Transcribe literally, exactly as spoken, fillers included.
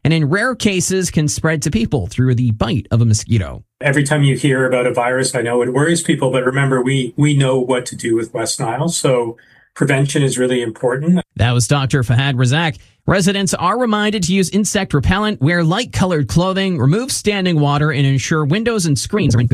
and in rare cases can spread to people through the bite of a mosquito. Every time you hear about a virus, I know it worries people, but remember, we, we know what to do with West Nile, so prevention is really important. That was Doctor Fahad Razak. Residents are reminded to use insect repellent, wear light-colored clothing, remove standing water, and ensure windows and screens are in